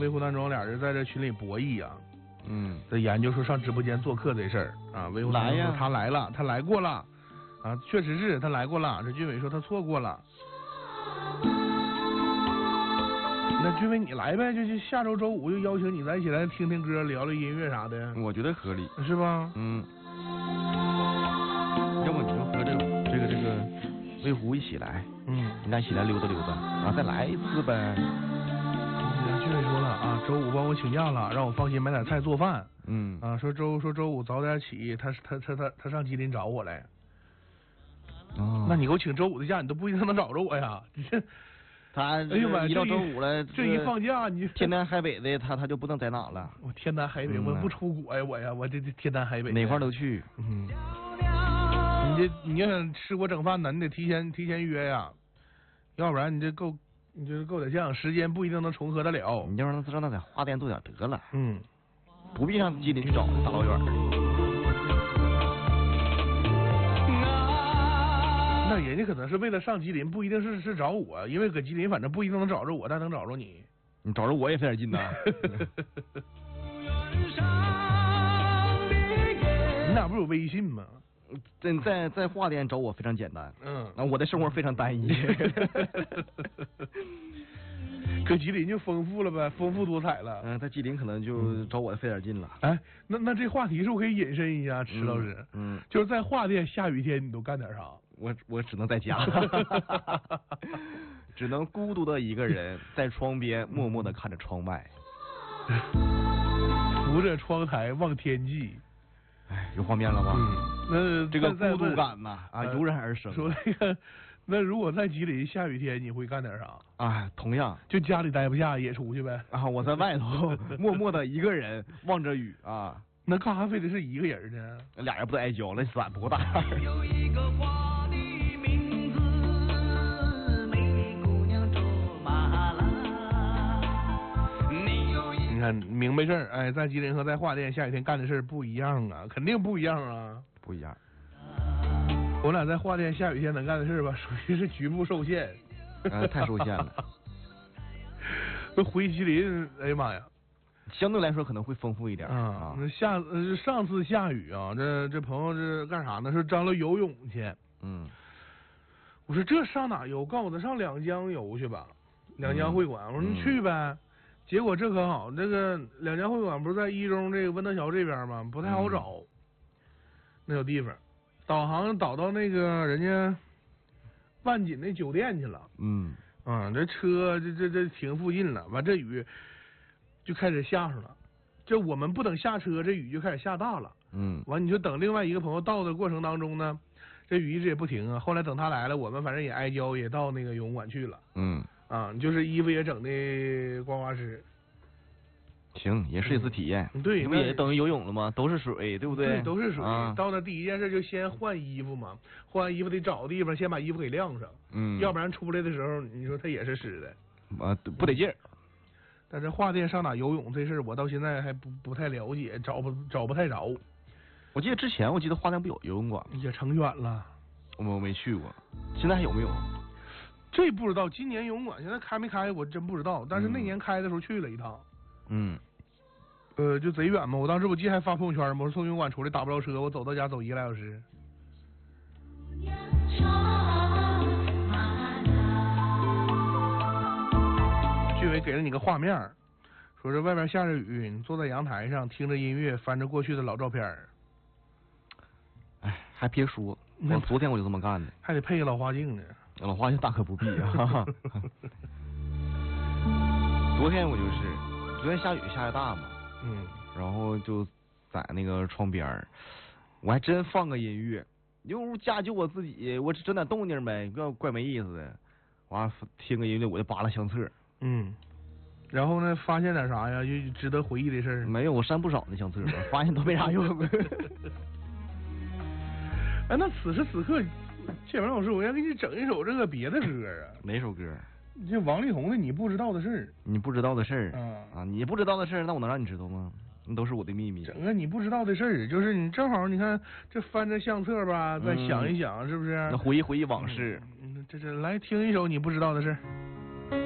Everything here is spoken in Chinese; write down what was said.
魏湖南庄俩人在这群里博弈啊，在研究说上直播间做客这事儿啊。魏湖南庄说他来了，他来过了啊，确实是他来过了。这俊伟说他错过了。那俊伟你来呗，就下周周五就邀请你咱一起来听听歌，聊聊音乐啥的。 我觉得合理， 是吧？ 要不你就和这个魏湖一起来，你俩一起来溜达溜达，然后再来一次呗。 俊伟说了啊，周五帮我请假了，让我放心买点菜做饭。说周五早点起，他上吉林找我来。那你给我请周五的假，你都不一定能找着我呀。 他哎呦妈，一到周五了， 这一放假你天南海北的，他就不能在哪了。 我天南海北，我不出国呀，我这天南海北哪块都去。 你要想吃锅整饭呢，你得提前约呀，要不然你这够点呛，时间不一定能重合得了。 你要让他在花店做点得了。不必上吉林去找，大老远。 那人家可能是为了上吉林，不一定是找我，因为搁吉林反正不一定能找着我，但能找着你。 你找着我也费点劲呐。 你俩不有微信吗？ 在花店找我非常简单。我的生活非常单一。 搁吉林就丰富了呗，丰富多彩了。 在吉林可能就找我费点劲了。 哎，那这话题是不是可以引申一下，池老师？就是在花店下雨天你都干点啥？ 我只能在家，只能孤独的一个人在窗边默默的看着窗外， 扶着窗台望天际。 哎，有画面了吧？ 那这个孤独感呐油然而生。 说那个，那如果在吉林下雨天，你会干点啥？ 同样就家里待不下，也出去呗。 我在外头默默的一个人望着雨啊。 那干啥非得是一个人呢？ 俩人不都挨浇了，伞不够大。 有一个花的名字，美丽姑娘卓玛拉。 你看明白事儿，哎，在吉林和在花店下雨天干的事儿不一样啊，肯定不一样啊， 不一样。 我俩在花店下雨天能干的事儿吧，属于是局部受限。 太受限了。 那回吉林，哎呀妈呀！ 相对来说可能会丰富一点啊。 上次下雨啊，这朋友是干啥呢？是张罗游泳去。我说这上哪游？告诉我他上两江游去吧，两江会馆。我说你去呗。结果这可好，这个两江会馆不是在一中这个温德桥这边吗？不太好找。那有地方，导航导到那个人家万锦那酒店去了。这车这停附近了，完这雨就开始下上了，这我们不等下车，这雨就开始下大了。完你就等另外一个朋友到的过程当中呢，这雨一直也不停啊。后来等他来了，我们反正也挨浇，也到那个游泳馆去了。就是衣服也整的刮刮湿。 行，也是一次体验。 对， 不也等于游泳了吗？都是水，对不对？ 对，都是水。到那第一件事就先换衣服嘛，换完衣服得找地方先把衣服给晾上。要不然出来的时候，你说它也是湿的。 不得劲儿。 但是花店上哪游泳这事儿，我到现在还不太了解，找不太着。 我记得花店不有游泳馆， 也成远了。 我没去过，现在还有没有？ 这不知道，今年游泳馆现在开没开，我真不知道。但是那年开的时候去了一趟。就贼远嘛，我当时我记得还发朋友圈嘛，我说从游泳馆出来打不着车，我走到家走1个来小时。俊伟给了你个画面，说这外边下着雨，你坐在阳台上听着音乐，翻着过去的老照片。 哎，还别说，我昨天我就这么干的， 还得配个老花镜呢。 老花镜大可不必啊。昨天我就是。昨天下雨下的大嘛，然后就在那个窗边我还真放个音乐，又不家就我自己，我整点动静呗，不要怪没意思的。完听个音乐我就扒拉相册， 然后呢发现点啥呀？就值得回忆的事儿？ 没有，我删不少那相册，发现都没啥用。 哎，那此时此刻，建文老师，我要给你整一首这个别的歌啊。 哪首歌？ 就王力宏的你不知道的事儿。 你不知道的事儿你不知道的事儿，那我能让你知道吗？那都是我的秘密。 整个你不知道的事儿，就是你正好你看这翻着相册吧，再想一想，是不是？ 那回忆回忆往事。 这来听一首你不知道的事儿。